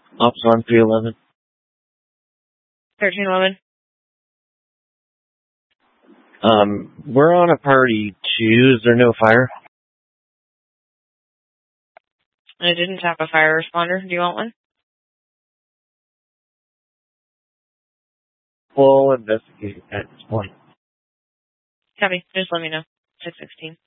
Officer on 311. 1311. We're on a priority 2. Is there no fire? I didn't have a fire responder. Do you want one? We'll investigate at this point. Copy. Just let me know. 616.